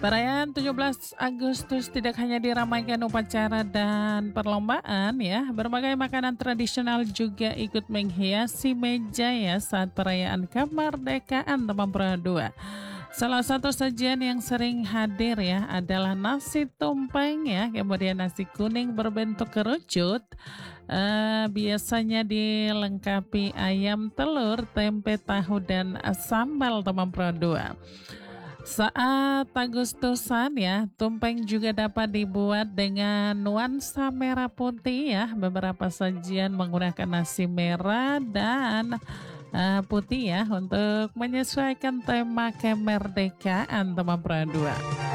Perayaan 17 Agustus tidak hanya diramaikan upacara dan perlombaan ya, berbagai makanan tradisional juga ikut menghiasi meja ya saat perayaan kemerdekaan teman 2. Salah satu sajian yang sering hadir ya adalah nasi tumpeng ya, kemudian nasi kuning berbentuk kerucut, biasanya dilengkapi ayam, telur, tempe, tahu, dan sambal teman 2. Saat Agustusan ya, tumpeng juga dapat dibuat dengan nuansa merah putih ya. Beberapa sajian menggunakan nasi merah dan putih ya untuk menyesuaikan tema kemerdekaan teman 2.